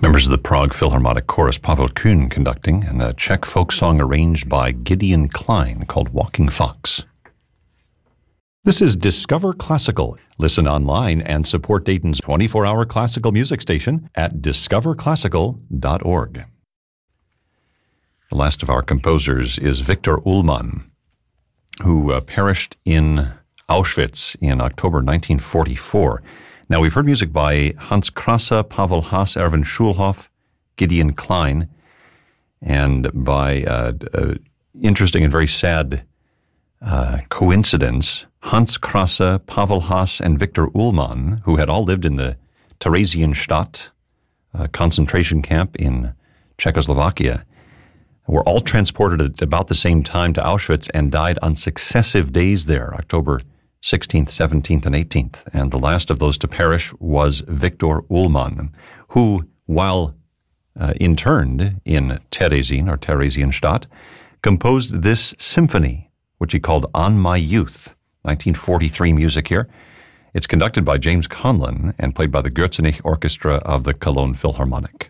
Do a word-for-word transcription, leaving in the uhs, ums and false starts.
Members of the Prague Philharmonic Chorus, Pavel Kuhn conducting, and a Czech folk song arranged by Gideon Klein called Walking Fox. This is Discover Classical. Listen online and support Dayton's twenty-four hour classical music station at discover classical dot org. The last of our composers is Viktor Ullmann, who uh, perished in Auschwitz in October nineteen forty-four. Now, we've heard music by Hans Krasse, Pavel Haas, Erwin Schulhoff, Gideon Klein, and by uh, uh, interesting and very sad uh, coincidence, Hans Krasse, Pavel Haas, and Viktor Ullmann, who had all lived in the Theresienstadt uh, concentration camp in Czechoslovakia, were all transported at about the same time to Auschwitz and died on successive days there, October sixteenth, seventeenth, and eighteenth. And the last of those to perish was Viktor Ullmann, who, while uh, interned in Teresin or Theresienstadt, composed this symphony, which he called On My Youth, nineteen forty-three music here. It's conducted by James Conlon and played by the Gürzenich Orchestra of the Cologne Philharmonic.